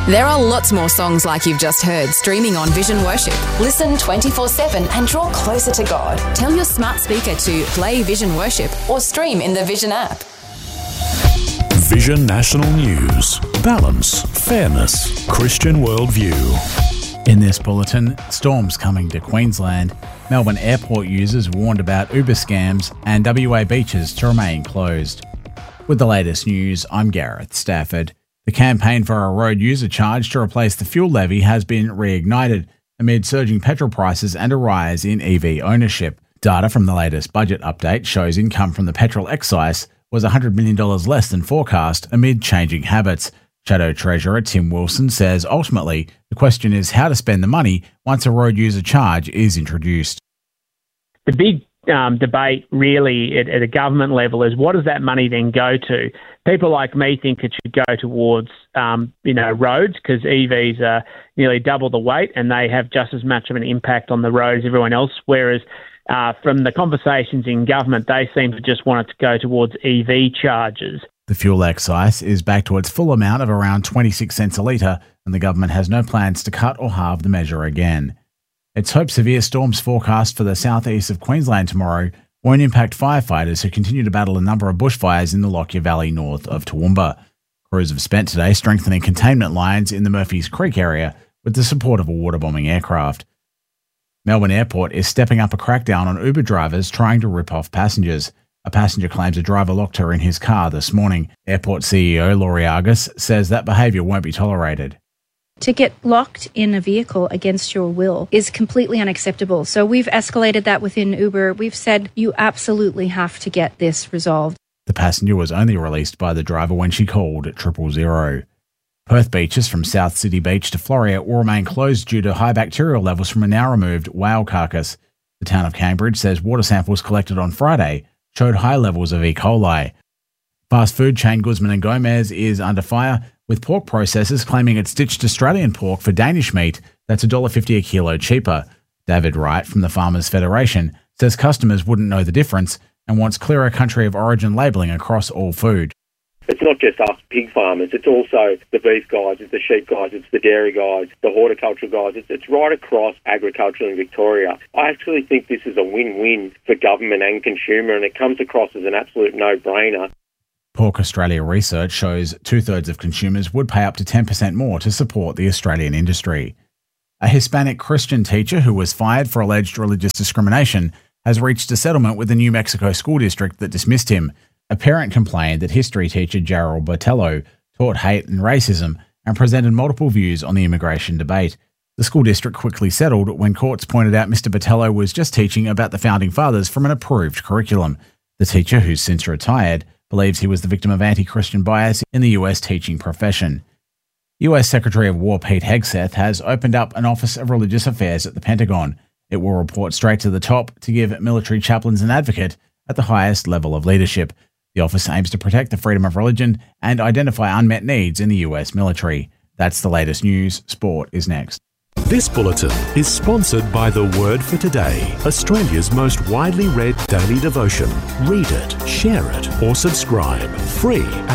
There are lots more songs like you've just heard streaming on Vision Worship. Listen 24/7 and draw closer to God. Tell your smart speaker to play Vision Worship or stream in the Vision app. Vision National News. Balance, fairness, Christian worldview. In this bulletin, storms coming to Queensland, Melbourne airport users warned about Uber scams, and WA beaches to remain closed. With the latest news, I'm Gareth Stafford. The campaign for a road user charge to replace the fuel levy has been reignited amid surging petrol prices and a rise in EV ownership. Data from the latest budget update shows income from the petrol excise was $100 million less than forecast amid changing habits. Shadow Treasurer Tim Wilson says ultimately the question is how to spend the money once a road user charge is introduced. The big debate really at a government level is what does that money then go to? People like me think it should go towards roads, because EVs are nearly double the weight and they have just as much of an impact on the road as everyone else, whereas from the conversations in government, they seem to just want it to go towards EV charges. The fuel excise is back to its full amount of around 26 cents a litre, and the government has no plans to cut or halve the measure again. It's hoped severe storms forecast for the southeast of Queensland tomorrow won't impact firefighters who continue to battle a number of bushfires in the Lockyer Valley north of Toowoomba. Crews have spent today strengthening containment lines in the Murphy's Creek area with the support of a waterbombing aircraft. Melbourne Airport is stepping up a crackdown on Uber drivers trying to rip off passengers. A passenger claims a driver locked her in his car this morning. Airport CEO Laurie Argus says that behaviour won't be tolerated. To get locked in a vehicle against your will is completely unacceptable. So we've escalated that within Uber. We've said you absolutely have to get this resolved. The passenger was only released by the driver when she called 000. Perth beaches from South City Beach to Floreat will remain closed due to high bacterial levels from a now removed whale carcass. The town of Cambridge says water samples collected on Friday showed high levels of E. coli. Fast food chain Guzman & Gomez is under fire, with pork processors claiming it's ditched Australian pork for Danish meat that's $1.50 a kilo cheaper. David Wright from the Farmers Federation says customers wouldn't know the difference and wants clearer country of origin labelling across all food. It's not just us pig farmers, it's also the beef guys, it's the sheep guys, it's the dairy guys, the horticultural guys, it's right across agriculture in Victoria. I actually think this is a win-win for government and consumer, and it comes across as an absolute no-brainer. Pork Australia research shows 2/3 of consumers would pay up to 10% more to support the Australian industry. A Hispanic Christian teacher who was fired for alleged religious discrimination has reached a settlement with the New Mexico school district that dismissed him. A parent complained that history teacher Gerald Botello taught hate and racism and presented multiple views on the immigration debate. The school district quickly settled when courts pointed out Mr. Botello was just teaching about the Founding Fathers from an approved curriculum. The teacher, who's since retired, believes he was the victim of anti-Christian bias in the US teaching profession. US Secretary of War Pete Hegseth has opened up an Office of Religious Affairs at the Pentagon. It will report straight to the top to give military chaplains an advocate at the highest level of leadership. The office aims to protect the freedom of religion and identify unmet needs in the US military. That's the latest news. Sport is next. This bulletin is sponsored by The Word for Today, Australia's most widely read daily devotion. Read it, share it, or subscribe. Free at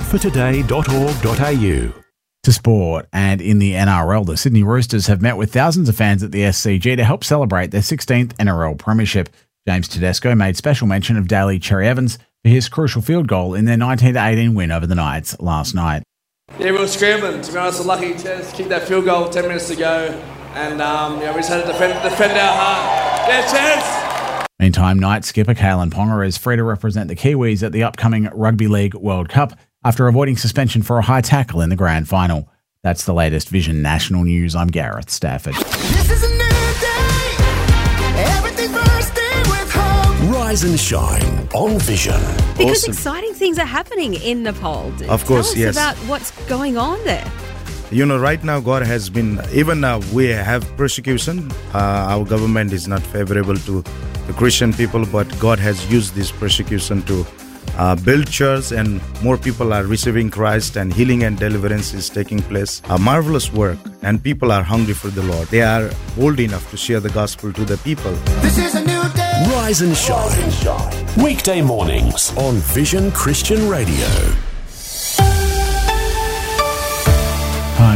thewordfortoday.org.au. To sport, and in the NRL, the Sydney Roosters have met with thousands of fans at the SCG to help celebrate their 16th NRL premiership. James Tedesco made special mention of Daly Cherry-Evans for his crucial field goal in their 19-18 win over the Knights last night. Yeah, we were scrambling. To be honest, lucky to kick that field goal 10 minutes to go, and we just had to defend our heart. Yeah, Chance! Meantime, Knights skipper Kalen Ponga is free to represent the Kiwis at the upcoming Rugby League World Cup after avoiding suspension for a high tackle in the grand final. That's the latest Vision National News. I'm Gareth Stafford. This is a new day. Everything bursting with hope. Rise and shine on Vision. Because exciting things are happening in Nepal. Of course, Tell us yes. about what's going on there. You know, right now God has been, even we have persecution. Our government is not favorable to the Christian people, but God has used this persecution to build church, and more people are receiving Christ, and healing and deliverance is taking place. A marvelous work, and people are hungry for the Lord. They are bold enough to share the gospel to the people. This is a new day. Rise and shine. Weekday mornings on Vision Christian Radio. Time now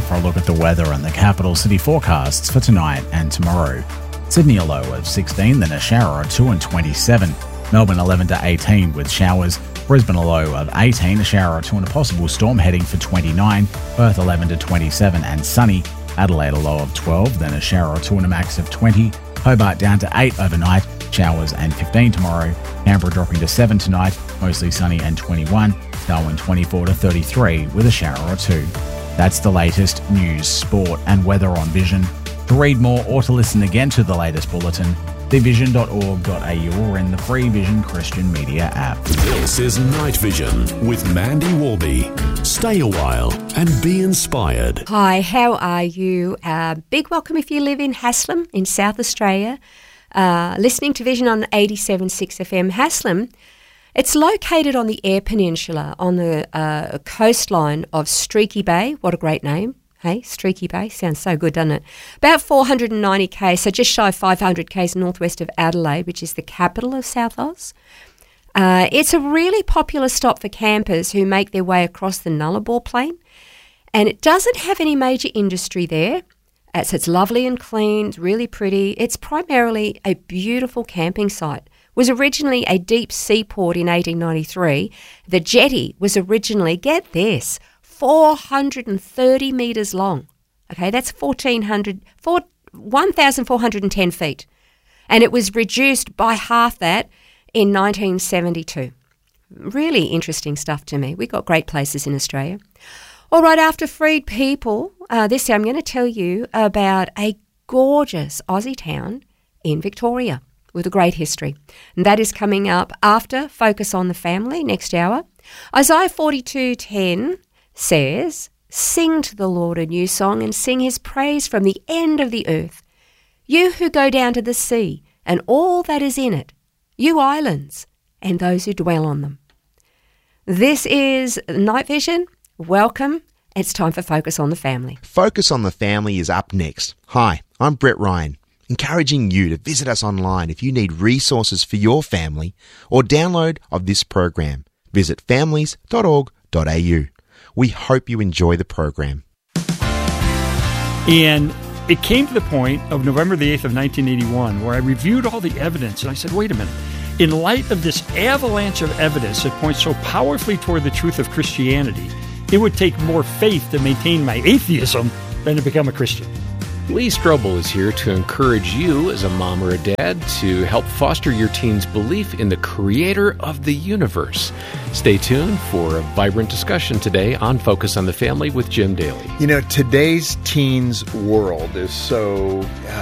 for a look at the weather and the capital city forecasts for tonight and tomorrow. Sydney a low of 16, then a shower or 2 and 27. Melbourne 11 to 18 with showers. Brisbane a low of 18, a shower or 2 and a possible storm heading for 29. Perth 11 to 27 and sunny. Adelaide a low of 12, then a shower or 2 and a max of 20. Hobart down to 8 overnight, showers and 15 tomorrow. Canberra dropping to 7 tonight, mostly sunny and 21. Darwin 24 to 33 with a shower or 2. That's the latest news, sport and weather on Vision. To read more or to listen again to the latest bulletin, vision.org.au or in the free Vision Christian Media app. This is Night Vision with Mandy Warby. Stay a while and be inspired. Hi, how are you? Big welcome if you live in Haslam in South Australia. Listening to Vision on 87.6 FM. Haslam, it's located on the Eyre Peninsula on the coastline of Streaky Bay. What a great name. Hey, Streaky Bay. Sounds so good, doesn't it? About 490 k's, so just shy of 500 k's northwest of Adelaide, which is the capital of South Oz. It's a really popular stop for campers who make their way across the Nullarbor Plain. And it doesn't have any major industry there. So it's lovely and clean, it's really pretty. It's primarily a beautiful camping site. It was originally a deep seaport in 1893. The jetty was originally, get this, 430 metres long. Okay, that's 1,410 feet. And it was reduced by half that in 1972. Really interesting stuff to me. We've got great places in Australia. All right, after Freed People, this year I'm going to tell you about a gorgeous Aussie town in Victoria with a great history. And that is coming up after Focus on the Family next hour. Isaiah 42:10 says, "Sing to the Lord a new song and sing his praise from the end of the earth. You who go down to the sea and all that is in it, you islands and those who dwell on them." This is Night Vision. Welcome. It's time for Focus on the Family. Focus on the Family is up next. Hi, I'm Brett Ryan, encouraging you to visit us online if you need resources for your family or download of this program. Visit families.org.au. We hope you enjoy the program. And it came to the point of November the 8th of 1981 where I reviewed all the evidence and I said, wait a minute. In light of this avalanche of evidence that points so powerfully toward the truth of Christianity, it would take more faith to maintain my atheism than to become a Christian. Lee Strobel is here to encourage you as a mom or a dad to help foster your teen's belief in the creator of the universe. Stay tuned for a vibrant discussion today on Focus on the Family with Jim Daly. You know, today's teens' world is so,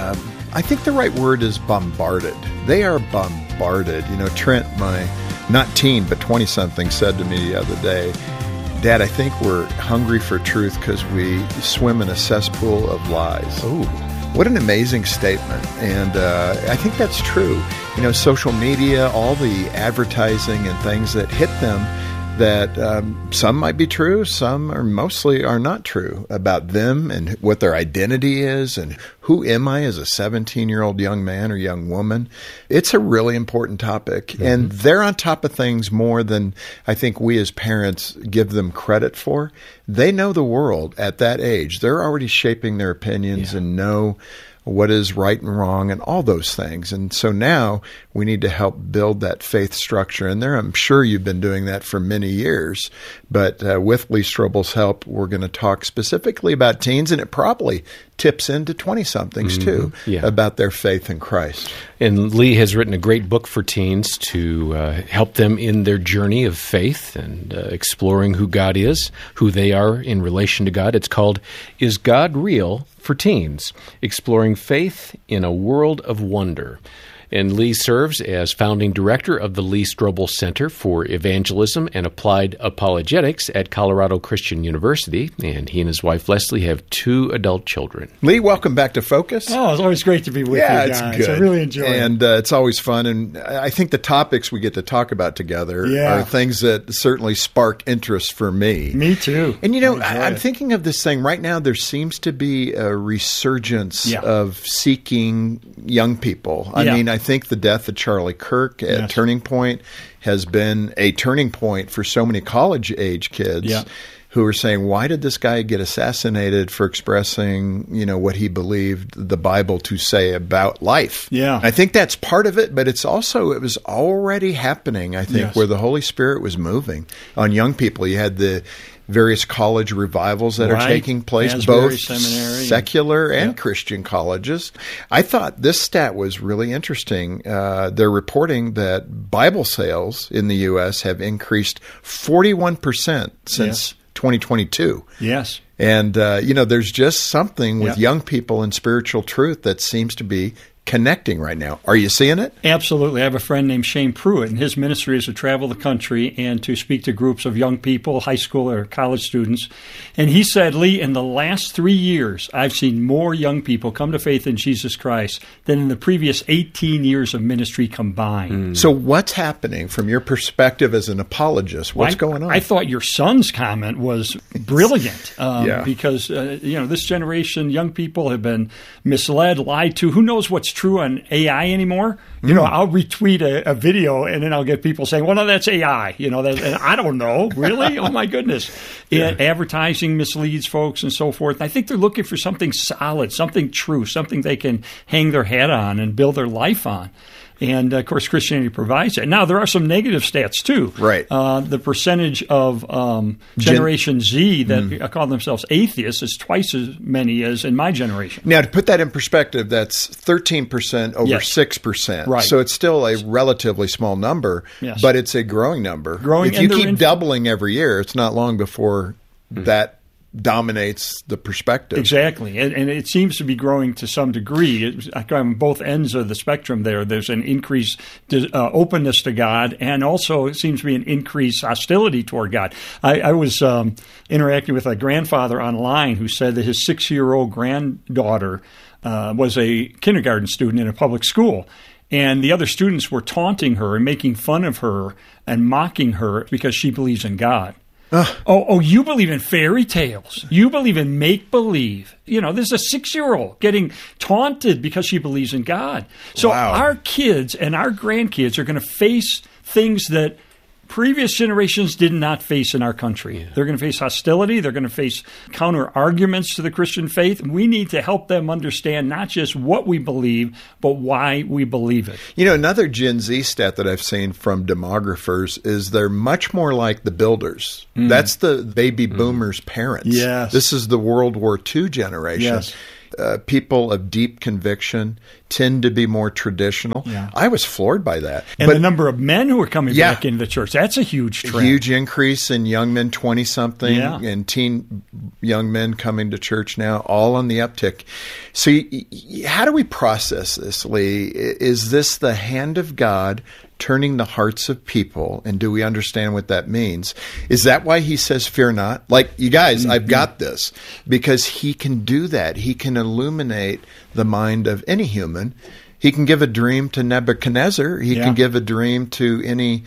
I think the right word is bombarded. They are bombarded. You know, Trent, my, not teen, but 20-something, said to me the other day, "Dad, I think we're hungry for truth because we swim in a cesspool of lies." Ooh. What an amazing statement. And I think that's true. You know, social media, all the advertising and things that hit them that some might be true, some or mostly are not true about them and what their identity is and who am I as a 17-year-old young man or young woman. It's a really important topic, mm-hmm. and they're on top of things more than I think we as parents give them credit for. They know the world at that age. They're already shaping their opinions and know what is right and wrong and all those things. And so now we need to help build that faith structure. And there, I'm sure you've been doing that for many years. But with Lee Strobel's help, we're going to talk specifically about teens, and it probably tips into 20-somethings too, about their faith in Christ. And Lee has written a great book for teens to help them in their journey of faith and exploring who God is, who they are in relation to God. It's called Is God Real? For Teens, Exploring Faith in a World of Wonder. And Lee serves as founding director of the Lee Strobel Center for Evangelism and Applied Apologetics at Colorado Christian University. And he and his wife, Leslie, have 2 adult children. Lee, welcome back to Focus. Oh, it's always great to be with you guys. It's good. I really enjoy it. And it's always fun. And I think the topics we get to talk about together are things that certainly spark interest for me. Me too. And, you know, I'm thinking of this thing right now. There seems to be a resurgence of seeking young people. I mean, I think the death of Charlie Kirk at Turning Point has been a turning point for so many college-age kids who were saying, why did this guy get assassinated for expressing, what he believed the Bible to say about life? Yeah. I think that's part of it, but it was already happening, I think, Yes. where the Holy Spirit was moving on young people. You had the various college revivals that are taking place, Asbury both Seminary. secular and Christian colleges. I thought this stat was really interesting. They're reporting that Bible sales in the U.S. have increased 41% since 2022. Yes. And, there's just something with young people and spiritual truth that seems to be connecting right now. Are you seeing it? Absolutely. I have a friend named Shane Pruitt, and his ministry is to travel the country and to speak to groups of young people, high school or college students. And he said, Lee, in the last 3 years, I've seen more young people come to faith in Jesus Christ than in the previous 18 years of ministry combined. So what's happening from your perspective as an apologist? What's going on? I thought your son's comment was brilliant because, this generation, young people have been misled, lied to. Who knows what's true on AI anymore? I'll retweet a video and then I'll get people saying, well, no, that's AI. And I don't know. Really? Oh, my goodness. Advertising misleads folks and so forth. And I think they're looking for something solid, something true, something they can hang their hat on and build their life on. And, of course, Christianity provides that. Now, there are some negative stats, too. Right. The percentage of Generation Z that call themselves atheists is twice as many as in my generation. Now, to put that in perspective, that's 13% over 6%. Right. So it's still a relatively small number, but it's a growing number. If you keep doubling every year, it's not long before that dominates the perspective. Exactly. And it seems to be growing to some degree. On both ends of the spectrum there's an increased openness to God, and also it seems to be an increased hostility toward God. I was interacting with a grandfather online who said that his 6-year-old granddaughter was a kindergarten student in a public school. And the other students were taunting her and making fun of her and mocking her because she believes in God. Oh, you believe in fairy tales. You believe in make-believe. This is a 6-year-old getting taunted because she believes in God. So our kids and our grandkids are going to face things that previous generations did not face in our country. They're going to face hostility. They're going to face counter-arguments to the Christian faith. We need to help them understand not just what we believe, but why we believe it. Another Gen Z stat that I've seen from demographers is they're much more like the builders. That's the baby boomers' parents. Yes. This is the World War II generation. Yes. People of deep conviction tend to be more traditional. Yeah. I was floored by that. And the number of men who are coming back into the church, that's a huge trend. A huge increase in young men, 20-something, and teen young men coming to church now, all on the uptick. So how do we process this, Lee? Is this the hand of God turning the hearts of people, and do we understand what that means? Is that why he says, fear not? Like, you guys, I've got this. Because he can do that. He can illuminate the mind of any human. He can give a dream to Nebuchadnezzar. He can give a dream to any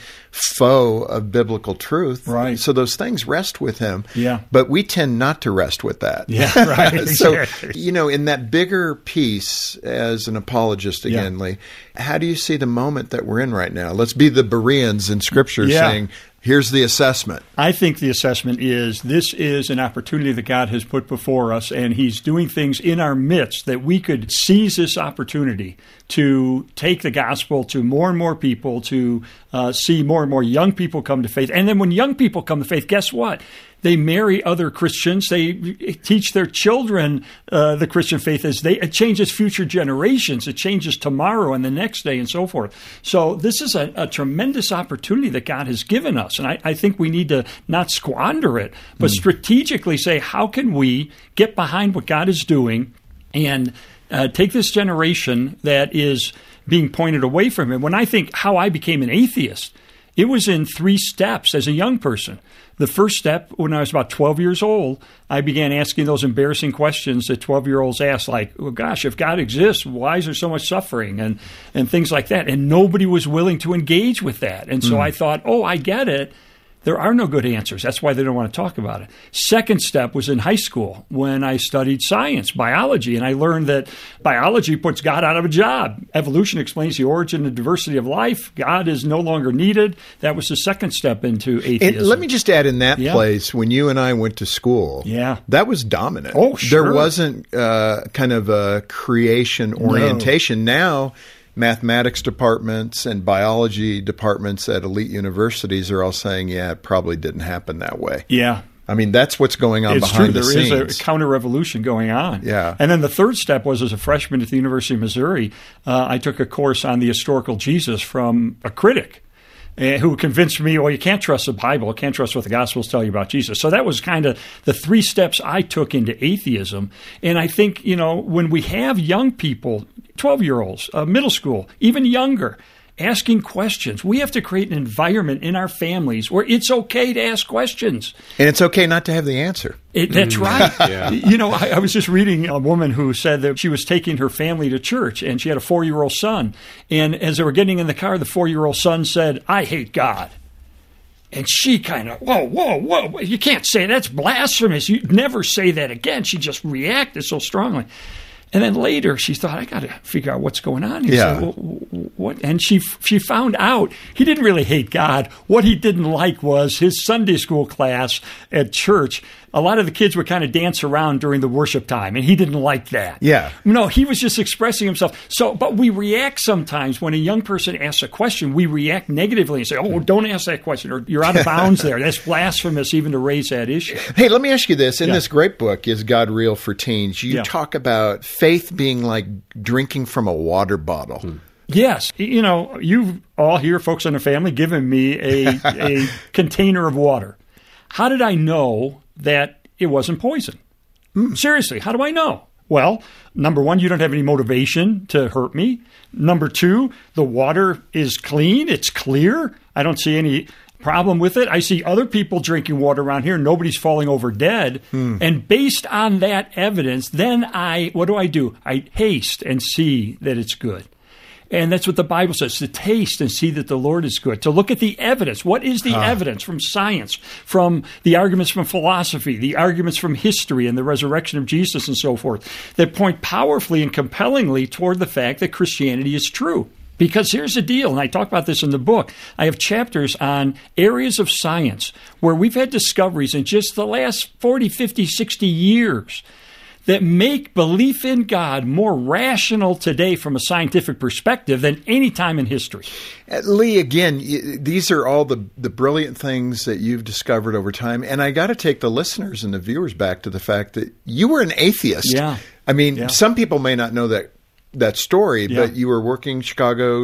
foe of biblical truth. Right. So those things rest with him. Yeah. But we tend not to rest with that. Yeah, right. So, in that bigger piece, as an apologist again, Lee, how do you see the moment that we're in right now? Let's be the Bereans in Scripture saying, here's the assessment. I think the assessment is this is an opportunity that God has put before us, and he's doing things in our midst that we could seize this opportunity to take the gospel to more and more people, to see more and more young people come to faith. And then when young people come to faith, guess what? They marry other Christians. They teach their children the Christian faith. It changes future generations. It changes tomorrow and the next day and so forth. So this is a tremendous opportunity that God has given us. And I think we need to not squander it, but strategically say, how can we get behind what God is doing and take this generation that is being pointed away from him? When I think how I became an atheist, it was in 3 steps as a young person. The first step, when I was about 12 years old, I began asking those embarrassing questions that 12-year-olds ask, like, well, gosh, if God exists, why is there so much suffering? And things like that. And nobody was willing to engage with that. And so I thought, I get it. there are no good answers. That's why they don't want to talk about it. Second step was in high school when I studied science, biology, and I learned that biology puts God out of a job. Evolution explains the origin and diversity of life. God is no longer needed. That was the second step into atheism. And let me just add, in that place, when you and I went to school, that was dominant. Oh, sure. There wasn't kind of a creation orientation. Now, mathematics departments and biology departments at elite universities are all saying, it probably didn't happen that way. Yeah. I mean, that's what's going on behind the scenes. There is a counter-revolution going on. Yeah. And then the third step was, as a freshman at the University of Missouri, I took a course on the historical Jesus from a critic who convinced me, you can't trust the Bible, can't trust what the Gospels tell you about Jesus. So that was kind of the 3 steps I took into atheism. And I think, when we have young people, 12-year-olds, middle school, even younger, asking questions, we have to create an environment in our families where it's okay to ask questions. And it's okay not to have the answer. That's right. I was just reading a woman who said that she was taking her family to church, and she had a 4-year-old son. And as they were getting in the car, the 4-year-old son said, "I hate God." And she kind of, whoa, you can't say that's blasphemous. You never say that again. She just reacted so strongly. And then later she thought, I got to figure out what's going on. He said, what? And she found out he didn't really hate God. What he didn't like was his Sunday school class at church. A lot of the kids would kind of dance around during the worship time, and he didn't like that. Yeah. No, he was just expressing himself. But we react sometimes when a young person asks a question, we react negatively and say, don't ask that question, or you're out of bounds there. That's blasphemous even to raise that issue. Hey, let me ask you this. In this great book, Is God Real for Teens, you talk about faith being like drinking from a water bottle. Yes. You all here, folks in the family, given me a container of water. How did I know that it wasn't poison? Seriously, how do I know? Well, number one, you don't have any motivation to hurt me. Number two, the water is clean. It's clear. I don't see any problem with it. I see other people drinking water around here. Nobody's falling over dead. And based on that evidence, then what do? I taste and see that it's good. And that's what the Bible says, to taste and see that the Lord is good, to look at the evidence. What is the evidence from science, from the arguments from philosophy, the arguments from history and the resurrection of Jesus and so forth, that point powerfully and compellingly toward the fact that Christianity is true? Because here's the deal, and I talk about this in the book. I have chapters on areas of science where we've had discoveries in just the last 40, 50, 60 years that make belief in God more rational today from a scientific perspective than any time in history. Lee, again, these are all the brilliant things that you've discovered over time. And I got to take the listeners and the viewers back to the fact that you were an atheist. Yeah. I mean, some people may not know that story, but you were working Chicago